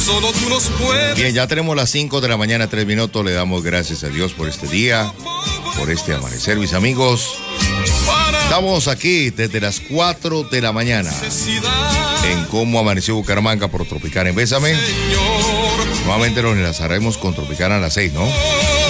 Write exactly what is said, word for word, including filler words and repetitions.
solo tú nos puedes. Bien, ya tenemos las cinco de la mañana, tres minutos. Le damos gracias a Dios por este día, por este amanecer, mis amigos. Estamos aquí desde las cuatro de la mañana en Cómo Amaneció Bucaramanga por Tropicana en Bésame. Nuevamente nos enlazaremos con Tropicana a las seis, ¿no?